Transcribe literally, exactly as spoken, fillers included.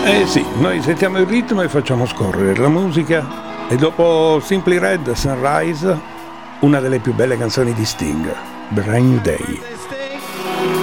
Eh sì, noi sentiamo il ritmo e facciamo scorrere la musica e dopo Simply Red, Sunrise, una delle più belle canzoni di Sting, Brand New Day.